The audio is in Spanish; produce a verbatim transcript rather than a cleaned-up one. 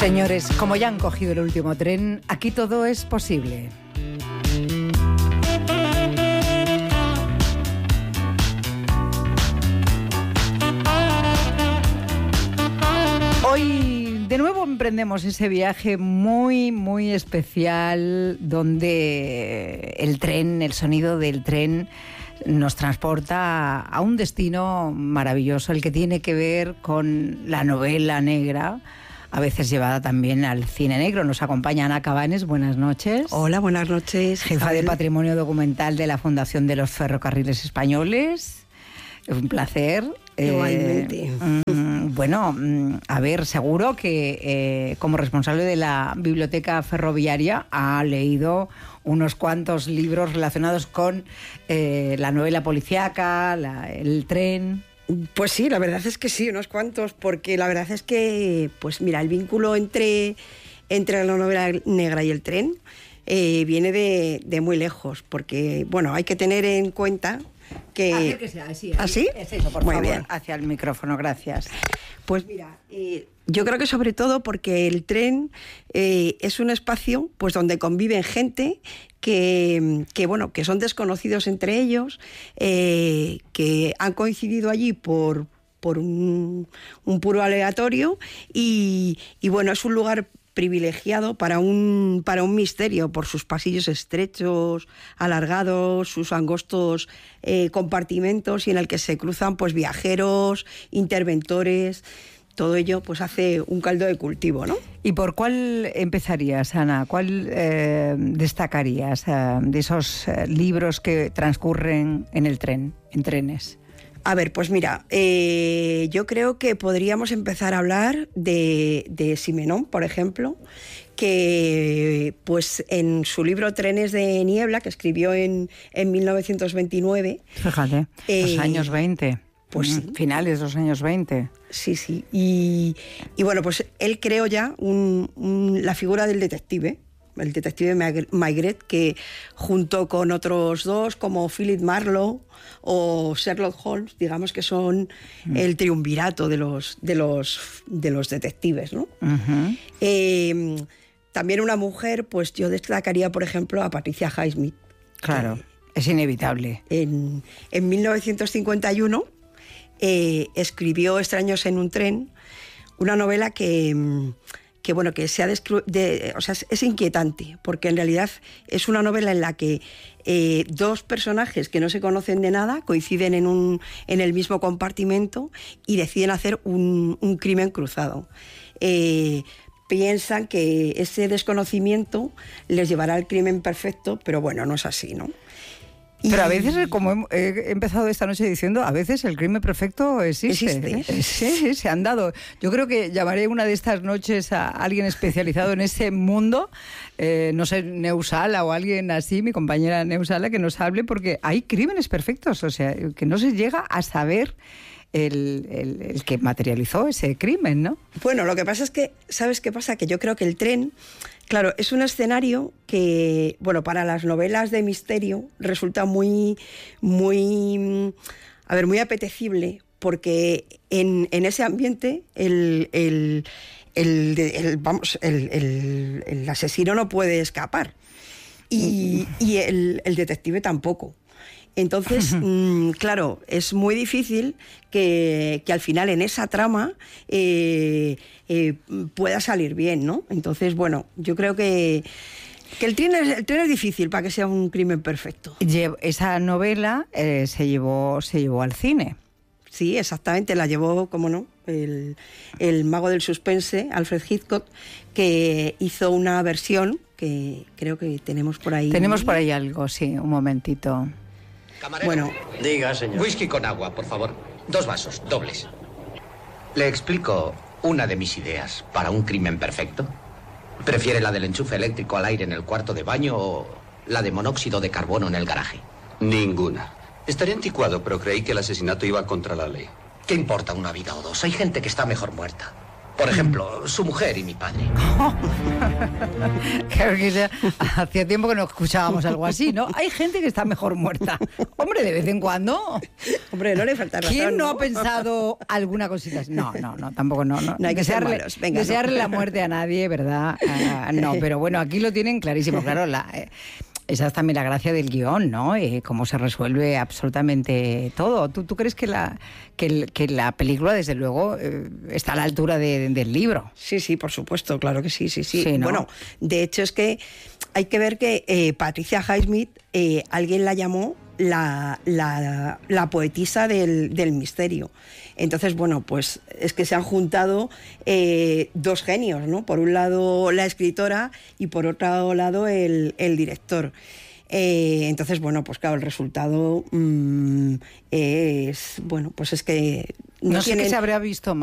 Señores, como ya han cogido el último tren, aquí todo es posible. Hoy de nuevo emprendemos ese viaje muy, muy especial donde el tren, el sonido del tren nos transporta a un destino maravilloso, el que tiene que ver con la novela negra, a veces llevada también al cine negro. Nos acompaña Ana Cabanes, buenas noches. Hola, buenas noches. Jefa de Patrimonio Documental de la Fundación de los Ferrocarriles Españoles. Es un placer. Igualmente. Eh, mm, bueno, a ver, seguro que eh, como responsable de la Biblioteca Ferroviaria ha leído unos cuantos libros relacionados con eh, la novela policíaca, la, el tren. Pues sí, la verdad es que sí, unos cuantos, porque la verdad es que, pues mira, el vínculo entre, entre la novela negra y el tren eh, viene de, de muy lejos, porque, bueno, hay que tener en cuenta que... Acérquese, así, ¿Ah, sí? Es eso, por muy favor, bien. Hacia el micrófono, gracias. Pues mira, eh, yo creo que sobre todo porque el tren eh, es un espacio pues donde conviven gente que, que, bueno, que son desconocidos entre ellos, eh, que han coincidido allí por, por un, un puro aleatorio y, y bueno, es un lugar privilegiado para un, para un misterio por sus pasillos estrechos, alargados, sus angostos eh, compartimentos y en el que se cruzan pues viajeros, interventores. Todo ello pues hace un caldo de cultivo, ¿no? ¿Y por cuál empezarías, Ana? ¿Cuál eh, destacarías eh, de esos eh, libros que transcurren en el tren, en trenes? A ver, pues mira, eh, yo creo que podríamos empezar a hablar de, de Simenón, por ejemplo, que pues en su libro Trenes de Niebla, que escribió en, en mil novecientos veintinueve... Fíjate, eh, los años veinte. Pues sí. Finales de los años veinte. Sí, sí. Y, y bueno, pues él creó ya un, un, la figura del detective, el detective Maigret, que junto con otros dos, como Philip Marlowe o Sherlock Holmes, digamos que son mm. el triunvirato de los, de los, de los detectives, ¿no? Uh-huh. Eh, también una mujer, pues yo destacaría, por ejemplo, a Patricia Highsmith. Claro, es inevitable. En, en mil novecientos cincuenta y uno... Eh, escribió Extraños en un tren, una novela que, que bueno, que se ha descru- de, o sea, es, es inquietante, porque en realidad es una novela en la que eh, dos personajes que no se conocen de nada coinciden en, un, en el mismo compartimento y deciden hacer un, un crimen cruzado. Eh, piensan que ese desconocimiento les llevará al crimen perfecto, pero bueno, no es así, ¿no? Pero a veces, como he empezado esta noche diciendo, a veces el crimen perfecto existe. ¿Existe? Sí, sí, se han dado. Yo creo que llamaré una de estas noches a alguien especializado en ese mundo, eh, no sé, Neusala o alguien así, mi compañera Neusala, que nos hable, porque hay crímenes perfectos, o sea, que no se llega a saber el, el, el que materializó ese crimen, ¿no? Bueno, lo que pasa es que, ¿sabes qué pasa? Que yo creo que el tren... Claro, es un escenario que, bueno, para las novelas de misterio resulta muy, muy, a ver, muy apetecible, porque en, en ese ambiente el, el, el, el, vamos, el, el, el asesino no puede escapar y, y el, el detective tampoco. Entonces, mmm, claro, es muy difícil que, que al final en esa trama eh, eh, pueda salir bien, ¿no? Entonces, bueno, yo creo que, que el, tren es, el tren es difícil para que sea un crimen perfecto. Esa novela eh, se llevó, se llevó al cine. Sí, exactamente, la llevó, como no, el, el mago del suspense, Alfred Hitchcock, que hizo una versión que creo que tenemos por ahí. Tenemos por ahí algo, sí, un momentito. Camarero. Bueno, diga, señor. Whisky con agua, por favor. Dos vasos, dobles. Le explico una de mis ideas para un crimen perfecto. ¿Prefiere la del enchufe eléctrico al aire en el cuarto de baño o la de monóxido de carbono en el garaje? Ninguna. Estaría anticuado, pero creí que el asesinato iba contra la ley. ¿Qué importa una vida o dos? Hay gente que está mejor muerta. Por ejemplo, su mujer y mi padre. Claro que ya, hacía tiempo que no escuchábamos algo así, ¿no? Hay gente que está mejor muerta. Hombre, de vez en cuando. Hombre, no le falta razón. ¿Quién no, no ha pensado alguna cosita así? No, no, no, tampoco no. No, no hay que ser desearle, malos. Venga, desearle no. la muerte a nadie, ¿verdad? Uh, no, pero bueno, aquí lo tienen clarísimo. Claro, la... Eh, esa es también la gracia del guión, ¿no? Eh, cómo se resuelve absolutamente todo. ¿Tú, tú crees que la, que, el, que la película, desde luego, eh, está a la altura de, del libro? Sí, sí, por supuesto, claro que sí, sí, sí. Sí, ¿no? Bueno, de hecho es que hay que ver que eh, Patricia Highsmith, eh, alguien la llamó la, la, la poetisa del, del misterio. Entonces, bueno, pues es que se han juntado eh, dos genios, ¿no? Por un lado la escritora y por otro lado el, el director. Eh, entonces, bueno, pues claro, el resultado mmm, es, bueno, pues es que... No, no sé tienen... qué se habría visto más.